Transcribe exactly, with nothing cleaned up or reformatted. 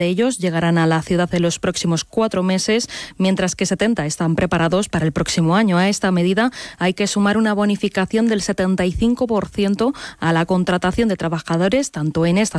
de ellos llegarán a la ciudad en los próximos cuatro meses, mientras que setenta están preparados para el próximo año. A esta medida hay que sumar una bonificación del setenta y cinco por ciento a la contratación de trabajadores, tanto en esta